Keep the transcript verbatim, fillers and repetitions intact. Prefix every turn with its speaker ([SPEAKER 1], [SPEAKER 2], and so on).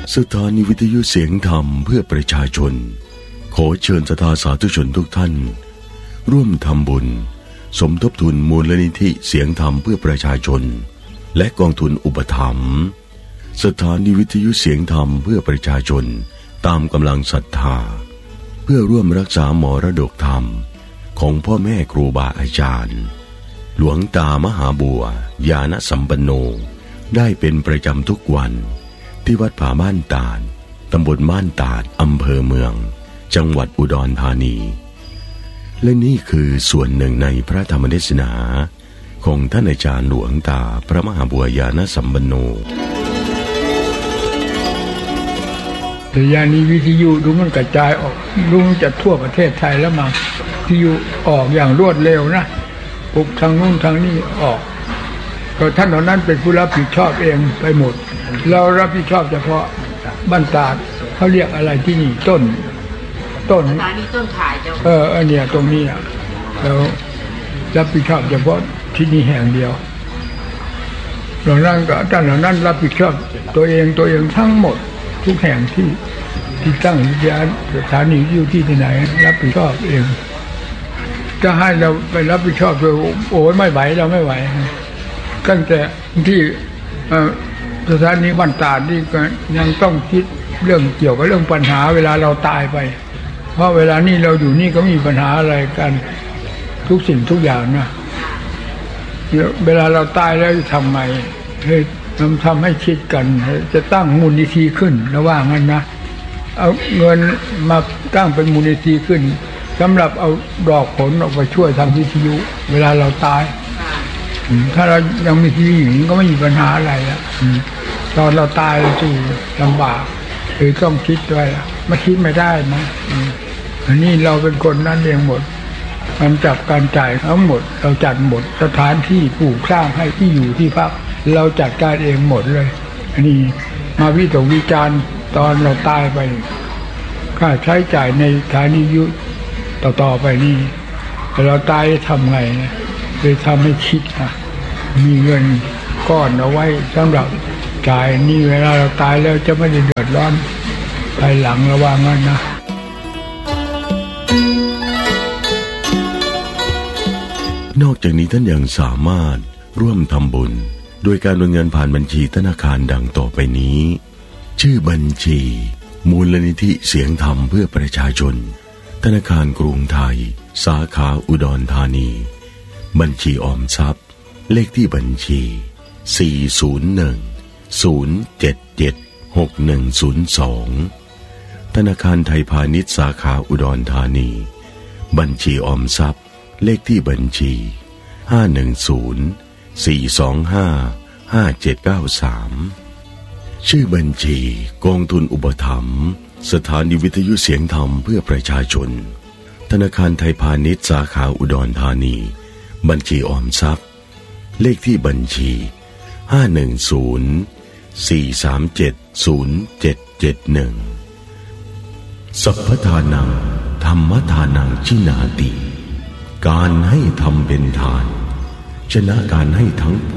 [SPEAKER 1] สถานีวิทยุเสียงธรรมเพื่อประชาชนขอเชิญศรัทธาสาธุชนทุกท่านร่วมทำบุญสมทบทุนมูลนิธิเสียงธรรมเพื่อประชาชนและกองทุนอุปถัมภ์สถานีวิทยุเสียงธรรมเพื่อประชาชนตามกำลังศรัทธาเพื่อร่วมรักษามรดกธรรมของพ่อแม่ครูบาอาจารย์หลวงตามหาบัวญาณสัมปันโนได้เป็นประจำทุกวันที่วัดผาบ้านตาดตำบลบ้านตาดอำเภอเมืองจังหวัดอุดรธานีและนี่คือส่วนหนึ่งในพระธรรมเทศนาของท่านอาจารย์หลวงตาพระมหาบัวญาณสัมปันโน
[SPEAKER 2] แต่ยานีวิทยุดูมันกระจายออกดูมันจะทั่วประเทศไทยแล้วมาวิทยุออกอย่างรวดเร็วนะปุ๊บทางนู้นทางนี้ออกก็ท่านเหล่านั้นเป็นผู้รับผิดชอบเองไปหมดเรารับผิดชอบเฉพาะบ้านตาดเขาเรียกอะไรที่นี่ต้นต้นสถานีต้นถ่ายเจ้าเออเออเนี่ยตรงนี้อ่ะแล้วรับผิดชอบเฉพาะที่นี่แห่งเดียวเหล่านั้นก็ท่านเหล่านั้นรับผิดชอบตัวเองตัวเองทั้งหมดทุกแห่งที่ที่ตั้งยานสถานีอยู่ที่ไหนรับผิดชอบเองจะให้เราไปรับผิดชอบโดยโอ้ยไม่ไหวเราไม่ไหวตั้งแต่ที่สถานีบ้านตาดนี่ก็ยังต้องคิดเรื่องเกี่ยวกับเรื่องปัญหาเวลาเราตายไปเพราะเวลานี้เราอยู่นี่ก็มีปัญหาอะไรกันทุกสิ่งทุกอย่างนะเวลาเราตายแล้วจะทำไงให้ทำทำให้คิดกันจะตั้งมูลนิธิขึ้นระหว่างนั้นนะเอาเงินมาตั้งเป็นมูลนิธิขึ้นสำหรับเอาดอกผลออกไปช่วยทางวิทยุเวลาเราตายถ้าเรายังมีที่อยู่ก็ไม่มีปัญหาอะไรแล้วตอนเราตายสิลำบากคือต้องคิดด้วยไม่คิดไม่ได้นะอันนี้เราเป็นคนนั่นเองหมดมันจับการจ่ายทั้งหมดเราจัดหมดสถานที่ปลูกสร้างให้ที่อยู่ที่พักเราจัดการเองหมดเลยอันนี้มาวิตกวิจารณ์ตอนเราตายไปค่าใช้จ่ายในสถานียุต่อๆไปนี่แต่เราตายทำไงนะเลยทำให้คิดนะมีเงินก้อนเอาไว้สำหรับจ่ายนี่เวลาเราตายแล้วจะไม่ได้เดือดร้อนภายหลังระวังงั้นนะ
[SPEAKER 1] นอกจากนี้ท่านยังสามารถร่วมทำบุญโดยการโอนเงินผ่านบัญชีธนาคารดังต่อไปนี้ชื่อบัญชีมูลนิธิเสียงธรรมเพื่อประชาชนธนาคารกรุงไทยสาขาอุดรธานีบัญชีออมทรัพย์เลขที่บัญชีสี่ ศูนย์ หนึ่ง ศูนย์ เจ็ด เจ็ด หก หนึ่ง ศูนย์ สองธนาคารไทยพาณิชย์สาขาอุดรธานีบัญชีออมทรัพย์เลขที่บัญชีห้า หนึ่ง ศูนย์ สี่ สอง ห้า ห้า เจ็ด เก้า สามชื่อบัญชีกองทุนอุปถัมภ์สถานีวิทยุเสียงธรรมเพื่อประชาชนธนาคารไทยพาณิชย์สาขาอุดรธานีบัญชีออมทรัพย์เลขที่บัญชีห้า หนึ่ง ศูนย์ สี่ สาม เจ็ด ศูนย์ เจ็ด เจ็ด หนึ่งสัพพทานังธรรมทานังชินาติการให้ทำเป็นทานชนะการให้ทั้งป